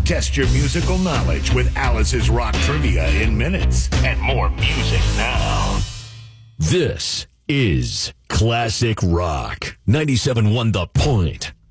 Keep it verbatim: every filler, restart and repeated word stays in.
Test your musical knowledge with Alice's Rock Trivia in minutes. And more music now. This is Classic Rock. ninety-seven point one The Point.